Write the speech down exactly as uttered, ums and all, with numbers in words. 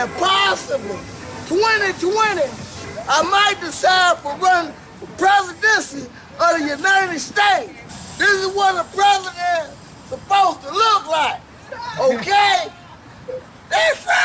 and possibly twenty twenty, I might decide for running for presidency of the United States. This is what a president is supposed to look like, okay? That's right.